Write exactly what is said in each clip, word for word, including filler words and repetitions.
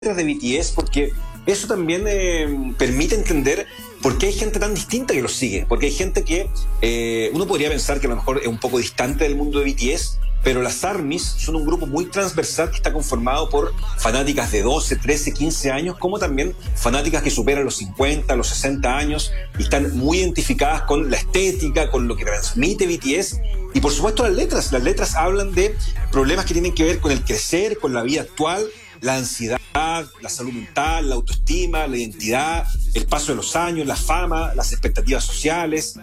de B T S, porque eso también eh, permite entender por qué hay gente tan distinta que los sigue, porque hay gente que eh, uno podría pensar que a lo mejor es un poco distante del mundo de B T S, pero las ARMYs son un grupo muy transversal que está conformado por fanáticas de doce, trece, quince años, como también fanáticas que superan los cincuenta, los sesenta años y están muy identificadas con la estética, con lo que transmite B T S. Y por supuesto las letras, las letras hablan de problemas que tienen que ver con el crecer, con la vida actual, la ansiedad, la salud mental, la autoestima, la identidad, el paso de los años, la fama, las expectativas sociales,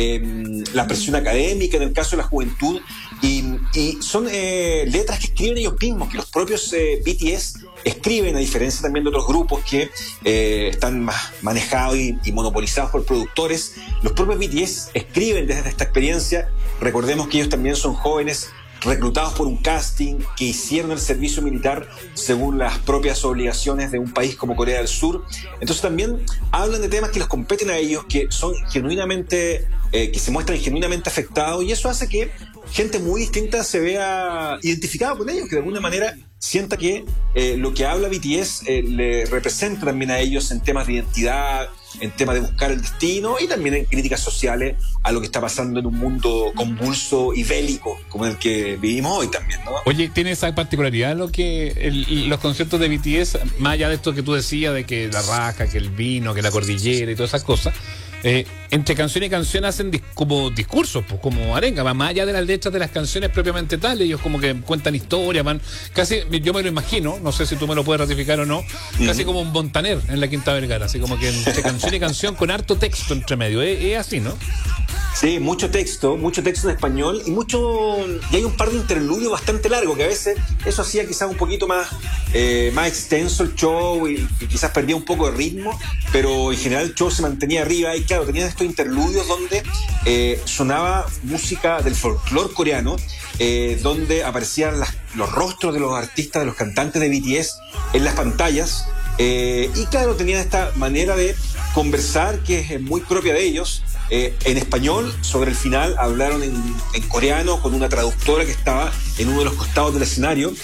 eh, la presión académica en el caso de la juventud, y, y son eh, letras que escriben ellos mismos, que los propios eh, B T S escriben, a diferencia también de otros grupos que eh, están más manejados y, y monopolizados por productores. Los propios B T S escriben desde esta experiencia. Recordemos que ellos también son jóvenes reclutados por un casting, que hicieron el servicio militar según las propias obligaciones de un país como Corea del Sur. Entonces también hablan de temas que les competen a ellos, que son genuinamente, eh, que se muestran genuinamente afectados, y eso hace que gente muy distinta se vea identificada con ellos, que de alguna manera sienta que eh, lo que habla B T S eh, le representa también a ellos en temas de identidad, en temas de buscar el destino, y también en críticas sociales a lo que está pasando en un mundo convulso y bélico como el que vivimos hoy también, ¿no? Oye, tiene esa particularidad lo que el, los conciertos de B T S, más allá de esto que tú decías, de que la raja, que el vino, que la cordillera y todas esas cosas, eh, entre canción y canción hacen dis- como discursos, pues, como arenga, va más allá de las letras de las canciones propiamente tal. Ellos como que cuentan historias, van casi, yo me lo imagino, no sé si tú me lo puedes ratificar o no, uh-huh. Casi como un Montaner en la Quinta Vergara, así como que entre canción y canción con harto texto entre medio, es, es así, ¿no? Sí, mucho texto, mucho texto en español y mucho y hay un par de interludios bastante largos que a veces eso hacía quizás un poquito más eh, más extenso el show y, y quizás perdía un poco de ritmo, pero en general el show se mantenía arriba y claro, tenían estos interludios donde eh, sonaba música del folclore coreano, eh, donde aparecían las, los rostros de los artistas, de los cantantes de B T S en las pantallas, eh, y claro, tenían esta manera de conversar que es muy propia de ellos. Eh, en español, sobre el final hablaron en, en coreano con una traductora que estaba en uno de los costados del escenario,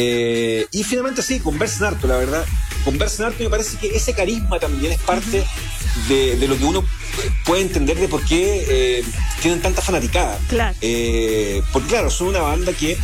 eh, y finalmente sí, conversan harto, la verdad, conversan harto, y me parece que ese carisma también es parte de, de lo que uno puede entender de por qué eh, tienen tanta fanaticada. Claro. Eh, porque claro, son una banda que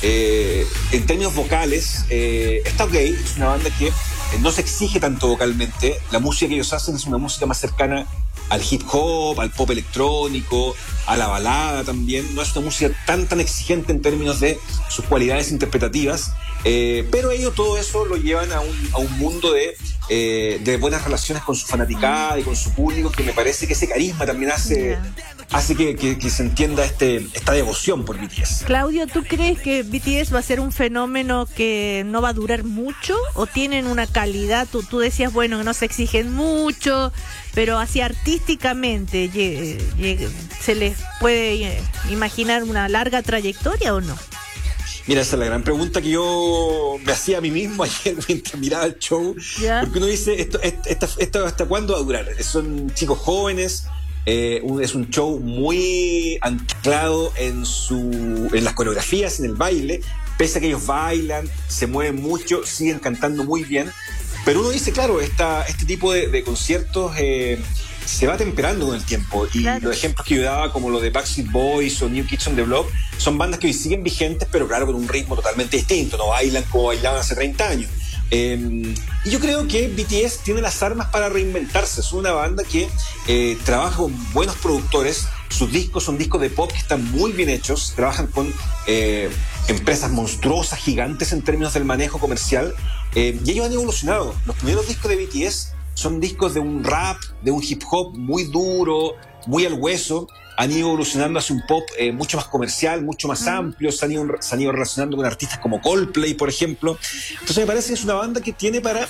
eh, en términos vocales eh, está ok, es una banda que eh, no se exige tanto vocalmente, la música que ellos hacen es una música más cercana al hip hop, al pop electrónico, a la balada también. No es una música tan tan exigente en términos de sus cualidades interpretativas, eh, pero ellos todo eso lo llevan a un, a un mundo de, eh, de buenas relaciones con su fanaticada y con su público, que me parece que ese carisma también hace, yeah. hace que, que, que se entienda este, esta devoción por B T S. Claudio, ¿tú crees que B T S va a ser un fenómeno que no va a durar mucho o tienen una calidad? Tú, tú decías, bueno, que no se exigen mucho, pero así artísticamente llegue, llegue, ¿se les puede imaginar una larga trayectoria o no? Mira, esa es la gran pregunta que yo me hacía a mí mismo ayer mientras miraba el show. ¿Ya? Porque uno dice, esto, esto, esto ¿hasta cuándo va a durar? Son chicos jóvenes, eh, un, es un show muy anclado en, su, en las coreografías, en el baile. Pese a que ellos bailan, se mueven mucho, siguen cantando muy bien. Pero uno dice, claro, esta, este tipo de, de conciertos eh, se va temperando con el tiempo. Y claro, los ejemplos que yo daba, como lo de Backstreet Boys o New Kids on the Block, son bandas que hoy siguen vigentes, pero claro, con un ritmo totalmente distinto. No bailan como bailaban hace treinta años. Eh, y yo creo que B T S tiene las armas para reinventarse. Es una banda que eh, trabaja con buenos productores. Sus discos son discos de pop que están muy bien hechos. Trabajan con eh, empresas monstruosas, gigantes en términos del manejo comercial. Eh, y ellos han evolucionado. Los primeros discos de B T S son discos de un rap, de un hip hop muy duro, muy al hueso. Han ido evolucionando hacia un pop eh, mucho más comercial, mucho más amplio. Se han, ido, se han ido relacionando con artistas como Coldplay, por ejemplo. Entonces me parece que es una banda que tiene para,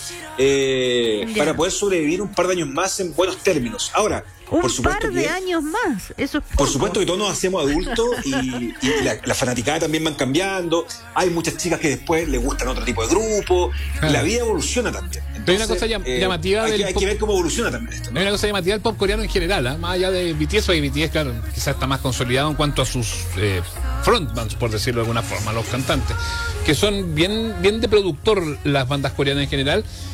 eh, para poder sobrevivir un par de años más en buenos términos. Ahora, un por supuesto par de que, años más, eso es poco. Por supuesto que todos nos hacemos adultos y, y la, la fanaticada también van cambiando. Hay muchas chicas que después les gustan otro tipo de grupo. Claro. La vida evoluciona también. Entonces, hay una cosa llam- eh, llamativa hay, del que, hay pop... que ver cómo evoluciona también esto, ¿no? Hay una cosa llamativa del pop coreano en general, ¿eh? Más allá de B T S, porque B T S, claro, quizás está más consolidado en cuanto a sus eh, frontmans, por decirlo de alguna forma, los cantantes, que son bien, bien de productor las bandas coreanas en general.